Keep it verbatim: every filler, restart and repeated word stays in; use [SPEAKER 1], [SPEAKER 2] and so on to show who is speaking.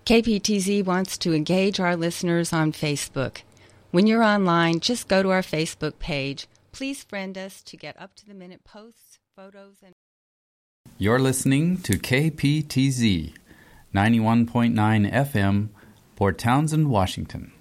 [SPEAKER 1] K P T Z wants to engage our listeners on Facebook. When you're online, just go to our Facebook page. Please friend us to get up-to-the-minute posts, photos, and...
[SPEAKER 2] You're listening to K P T Z, ninety-one point nine F M, Port Townsend, Washington.